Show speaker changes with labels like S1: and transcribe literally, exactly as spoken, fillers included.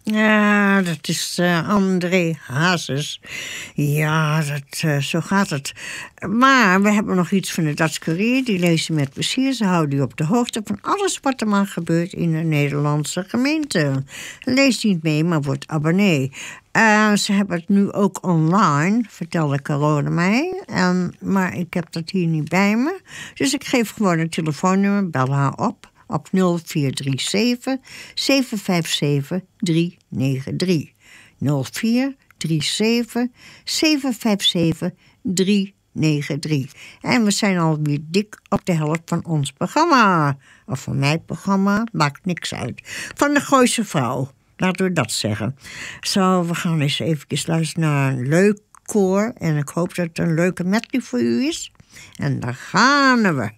S1: Ja, dat is uh, André Hazes. Ja, dat, uh, zo gaat het. Maar we hebben nog iets van de Dutch Courier. Die lezen met plezier. Ze houden u op de hoogte van alles wat er maar gebeurt in de Nederlandse gemeente. Lees niet mee, maar word abonnee. Uh, ze hebben het nu ook online, vertelde Carole mij. Um, maar ik heb dat hier niet bij me. Dus ik geef gewoon een telefoonnummer, bel haar op. Op nul vier drie zeven zeven vijf zeven drie negen drie. nul vier drie zeven zeven vijf zeven drie negen drie. En we zijn alweer dik op de helft van ons programma. Of van mijn programma, maakt niks uit. Van de Gooise Vrouw, laten we dat zeggen. Zo, we gaan eens even luisteren naar een leuk koor. En ik hoop dat het een leuke medley voor u is. En daar gaan we.